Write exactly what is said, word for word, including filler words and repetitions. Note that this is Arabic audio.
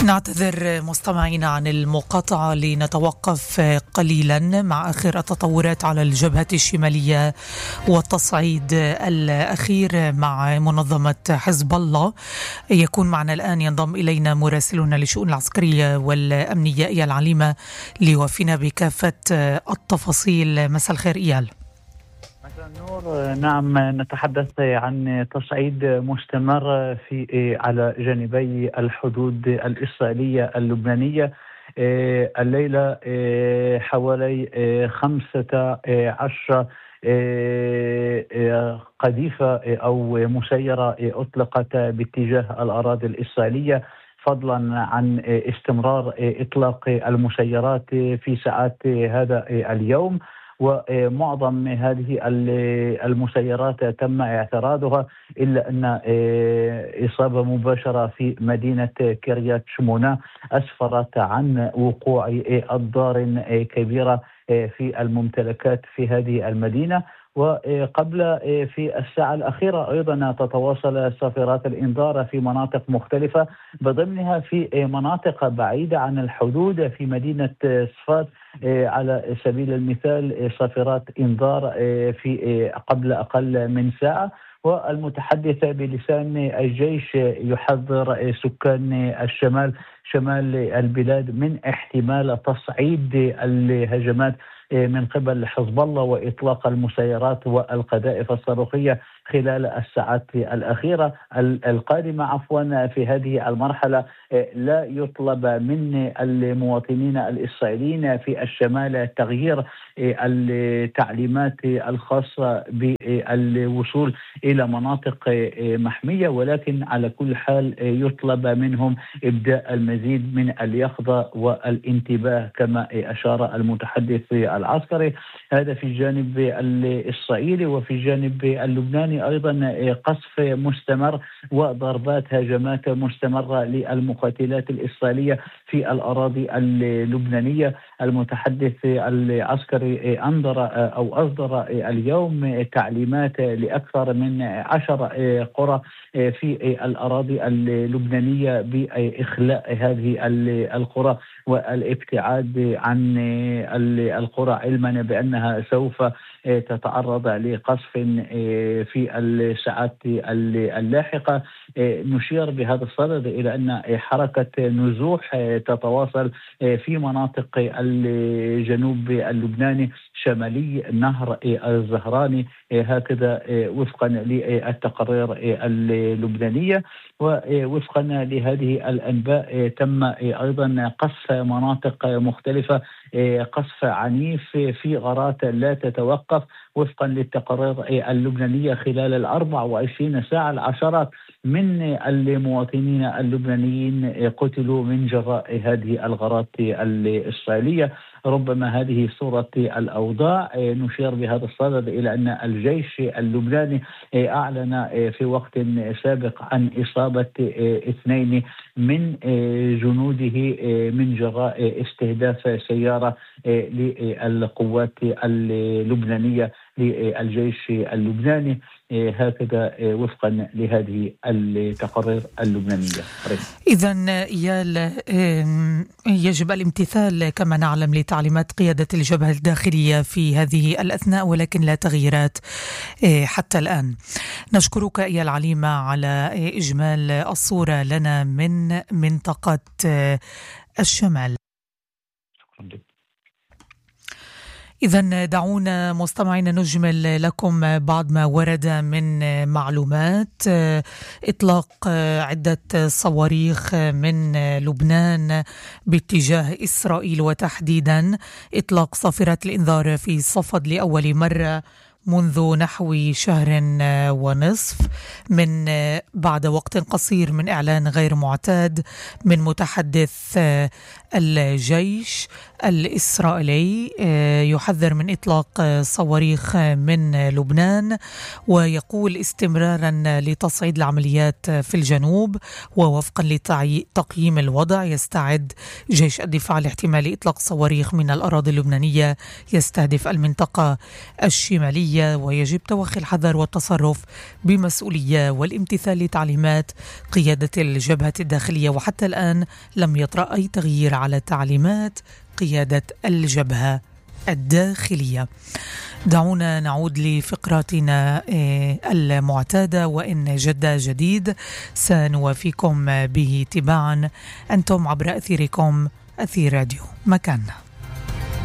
نعتذر مستمعينا عن المقاطعة لنتوقف قليلا مع آخر التطورات على الجبهة الشمالية والتصعيد الأخير مع منظمة حزب الله. يكون معنا الآن ينضم إلينا مراسلنا للشؤون العسكرية والأمنية إيال عليمة ليوفينا بكافة التفاصيل. مساء الخير إيال. مساء النور. نعم، نتحدث عن تصعيد مستمر في على جانبي الحدود الإسرائيلية اللبنانية. الليلة حوالي خمسة عشر قذيفة أو مسيرة أطلقت باتجاه الأراضي الإسرائيلية، فضلا عن استمرار إطلاق المسيرات في ساعات هذا اليوم. ومعظم هذه المسيرات تم اعتراضها، إلا أن إصابة مباشرة في مدينة كريات شمونة أسفرت عن وقوع أضرار كبيرة في الممتلكات في هذه المدينة. وقبل في الساعة الأخيرة أيضا تتواصل صافرات الإنذار في مناطق مختلفة، بضمنها في مناطق بعيدة عن الحدود في مدينة صفات. على سبيل المثال صافرات إنذار في قبل أقل من ساعة، والمتحدث بلسان الجيش يحذر سكان الشمال شمال البلاد من احتمال تصعيد الهجمات من قبل حزب الله وإطلاق المسيرات والقذائف الصاروخية خلال الساعات الأخيرة القادمة. عفوا في هذه المرحلة لا يطلب من المواطنين الإسرائيليين في الشمال تغيير التعليمات الخاصة بالوصول إلى مناطق محمية، ولكن على كل حال يطلب منهم إبداء المزيد من اليقظة والانتباه كما أشار المتحدث العسكري. هذا في الجانب الإسرائيلي. وفي الجانب اللبناني أيضا قصف مستمر وضربات هجمات مستمرة للمقاتلات الإسرائيلية في الأراضي اللبنانية. المتحدث العسكري أنظر أو أصدر اليوم تعليمات لأكثر من عشر قرى في الأراضي اللبنانية بإخلاء هذه القرى والابتعاد عن القرى، علما بأنها سوف تتعرض لقصف في الساعات اللاحقة. نشير بهذا الصدد إلى أن حركة نزوح تتواصل في مناطق الجنوب اللبناني شمالي نهر الزهراني، هكذا وفقا للتقارير اللبنانية. ووفقا لهذه الأنباء تم أيضا قصف مناطق مختلفة، قصف عنيف في غارات لا تتوقف وفقا للتقارير اللبنانية. خلال الأربع وعشرين ساعة العشرات من المواطنين اللبنانيين قتلوا من جراء هذه الغارات الإسرائيلية. ربما هذه صورة الأوضاع. نشير بهذا الصدد إلى أن الجيش اللبناني أعلن في وقت سابق عن إصابة اثنين من جنوده من جراء استهداف سيارة للقوات اللبنانية للجيش اللبناني، هكذا وفقا لهذه التقارير اللبنانية. إذن إيال يجب الامتثال كما نعلم لتعليمات قيادة الجبهة الداخلية في هذه الأثناء، ولكن لا تغييرات حتى الآن. نشكرك إيال عليمة على إجمال الصورة لنا من منطقة الشمال. شكرا. إذن دعونا مستمعين نجمل لكم بعض ما ورد من معلومات. إطلاق عدة صواريخ من لبنان باتجاه إسرائيل، وتحديدا إطلاق صافرات الإنذار في صفد لأول مرة منذ نحو شهر ونصف، من بعد وقت قصير من إعلان غير معتاد من متحدث الجيش الإسرائيلي يحذر من إطلاق صواريخ من لبنان، ويقول استمرارا لتصعيد العمليات في الجنوب ووفقا لتقييم الوضع يستعد جيش الدفاع لاحتمال إطلاق صواريخ من الأراضي اللبنانية يستهدف المنطقة الشمالية. الداخلية، ويجب توخي الحذر والتصرف بمسؤولية والامتثال لتعليمات قيادة الجبهة الداخلية. وحتى الآن لم يطرأ أي تغيير على تعليمات قيادة الجبهة الداخلية. دعونا نعود لفقراتنا المعتادة، وإن جد جديد سنوافيكم به تباعا أنتم عبر أثيركم أثير راديو مكاننا.